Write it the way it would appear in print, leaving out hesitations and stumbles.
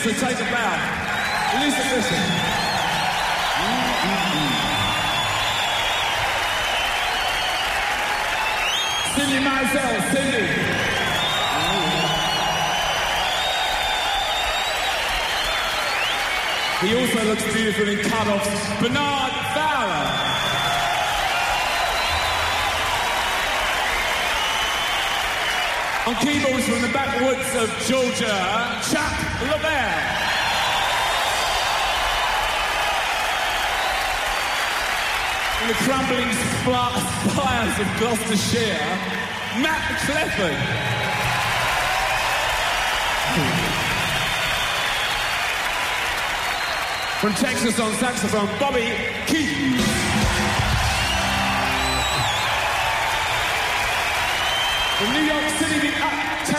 to take a bow. Lisa Fisher. Cindy Mizell, Cindy. He also looks beautiful in cut-offs. Bernard Fowler. On keyboards from the backwoods of Georgia, Chuck LaBelle. In the crumbling spires of Gloucestershire, Matt McClefford. From Texas on saxophone, Bobby Keys. From New York City, the